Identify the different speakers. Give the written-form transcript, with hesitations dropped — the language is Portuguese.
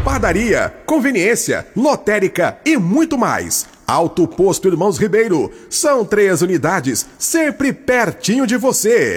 Speaker 1: padaria, conveniência, lotérica e muito mais. Alto Posto Irmãos Ribeiro. São 3 unidades, sempre pertinho de você.